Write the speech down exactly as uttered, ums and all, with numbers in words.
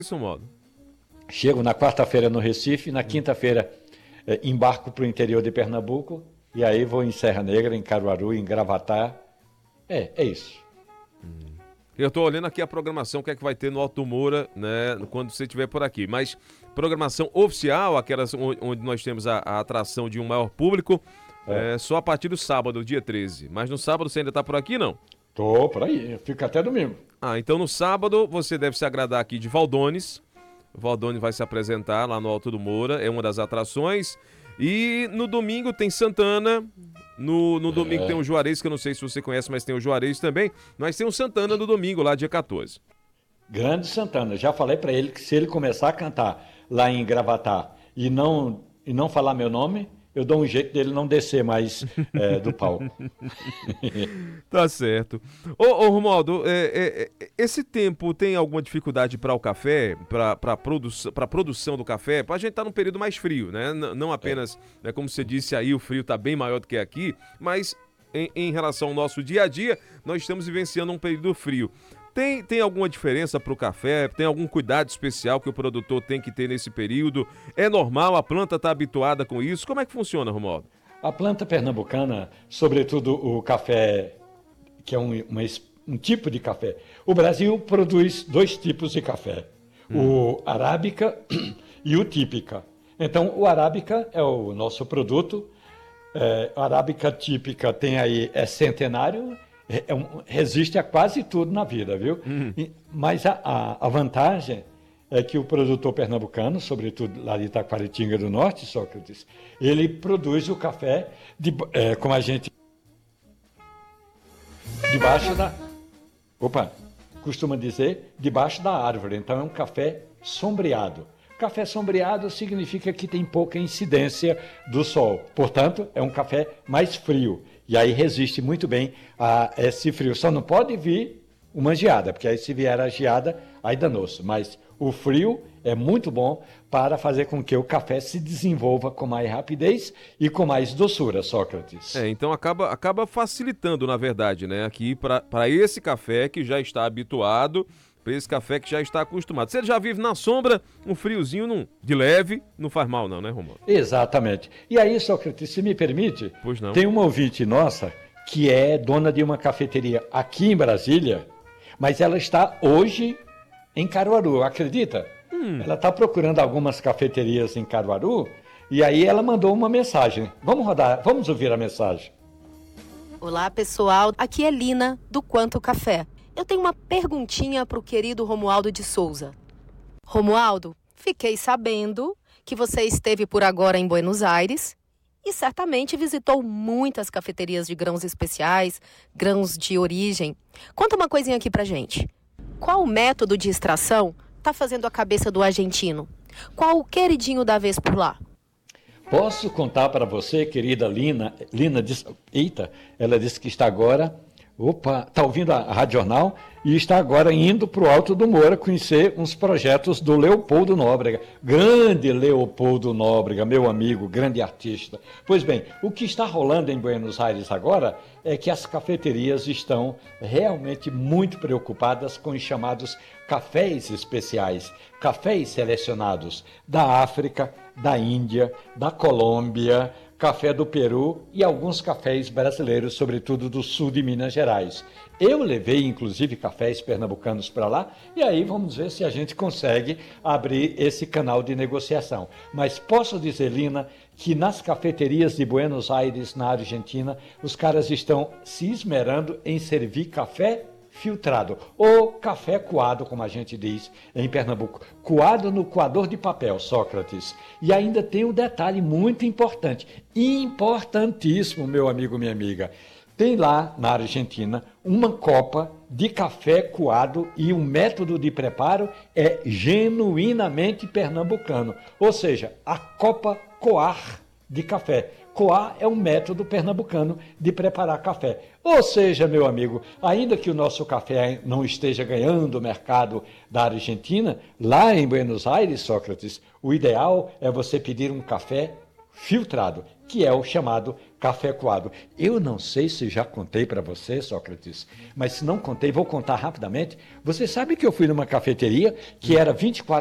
Isso, modo. Chego na quarta-feira no Recife, na quinta-feira eh, embarco para o interior de Pernambuco, e aí vou em Serra Negra, em Caruaru, em Gravatá. É, é isso. Eu estou olhando aqui a programação, o que é que vai ter no Alto do Moura, né, quando você estiver por aqui. Mas programação oficial, aquelas onde nós temos a, a atração de um maior público, é. É só a partir do sábado, dia treze. Mas no sábado você ainda está por aqui, não? Tô por aí, fica até domingo. Ah, então no sábado você deve se agradar aqui de Valdones. Valdones vai se apresentar lá no Alto do Moura, é uma das atrações. E no domingo tem Santana. No, no domingo é. tem o Juarez, que eu não sei se você conhece, mas tem o Juarez também. Mas tem o Santana no domingo, lá dia quatorze. Grande Santana. Já falei para ele que se ele começar a cantar lá em Gravatá e não, e não falar meu nome, eu dou um jeito dele não descer mais é, do palco. Tá certo. Ô, ô Romualdo, é, é, esse tempo tem alguma dificuldade para o café, para a produ produção do café? A gente tá num período mais frio, né? N não apenas, é. né, como você disse aí, o frio tá bem maior do que aqui, mas em, em relação ao nosso dia a dia, nós estamos vivenciando um período frio. Tem, tem alguma diferença para o café? Tem algum cuidado especial que o produtor tem que ter nesse período? É normal? A planta está habituada com isso? Como é que funciona, Romualdo? A planta pernambucana, sobretudo o café, que é um, uma, um tipo de café. O Brasil produz dois tipos de café, hum. o arábica e o típica. Então, o arábica é o nosso produto. É, a arábica típica tem aí, é centenário, É um, resiste a quase tudo na vida, viu? Uhum. E, mas a, a, a vantagem é que o produtor pernambucano, sobretudo lá de Itaquaritinga do Norte, Sócrates, ele produz o café, de, é, como a gente... debaixo da... Opa! Costuma dizer, debaixo da árvore. Então é um café sombreado. Café sombreado significa que tem pouca incidência do sol. Portanto, é um café mais frio. E aí resiste muito bem a esse frio. Só não pode vir uma geada, porque aí se vier a geada, aí danou-se. Mas o frio é muito bom para fazer com que o café se desenvolva com mais rapidez e com mais doçura, Sócrates. É, então acaba, acaba facilitando, na verdade, né? Aqui para esse café que já está habituado, para esse café que já está acostumado. Se ele já vive na sombra, um friozinho não, de leve não faz mal não, né, Romualdo? Exatamente. E aí, Sócrates, se me permite, pois não. Tem uma ouvinte nossa que é dona de uma cafeteria aqui em Brasília, mas ela está hoje em Caruaru, acredita? Hum. Ela está procurando algumas cafeterias em Caruaru e aí ela mandou uma mensagem. Vamos rodar, vamos ouvir a mensagem. Olá, pessoal. Aqui é Lina, do Quanto Café. Eu tenho uma perguntinha para o querido Romualdo de Souza. Romualdo, fiquei sabendo que você esteve por agora em Buenos Aires e certamente visitou muitas cafeterias de grãos especiais, grãos de origem. Conta uma coisinha aqui pra gente. Qual método de extração está fazendo a cabeça do argentino? Qual o queridinho da vez por lá? Posso contar para você, querida Lina? Lina disse, eita, ela disse que está agora... Opa, está ouvindo a Rádio Jornal e está agora indo para o Alto do Moura conhecer uns projetos do Leopoldo Nóbrega. Grande Leopoldo Nóbrega, meu amigo, grande artista. Pois bem, o que está rolando em Buenos Aires agora é que as cafeterias estão realmente muito preocupadas com os chamados cafés especiais, cafés selecionados da África, da Índia, da Colômbia, café do Peru e alguns cafés brasileiros, sobretudo do sul de Minas Gerais. Eu levei, inclusive, cafés pernambucanos para lá e aí vamos ver se a gente consegue abrir esse canal de negociação. Mas posso dizer, Lina, que nas cafeterias de Buenos Aires, na Argentina, os caras estão se esmerando em servir café filtrado, ou café coado, como a gente diz em Pernambuco. Coado no coador de papel, Sócrates. E ainda tem um detalhe muito importante, importantíssimo, meu amigo, minha amiga. Tem lá, na Argentina, uma copa de café coado e o método de preparo é genuinamente pernambucano. Ou seja, a copa coar de café. Coar é um método pernambucano de preparar café. Ou seja, meu amigo, ainda que o nosso café não esteja ganhando o mercado da Argentina, lá em Buenos Aires, Sócrates, o ideal é você pedir um café filtrado, que é o chamado café coado. Eu não sei se já contei para você, Sócrates, mas se não contei, vou contar rapidamente. Você sabe que eu fui numa cafeteria que era vinte e quatro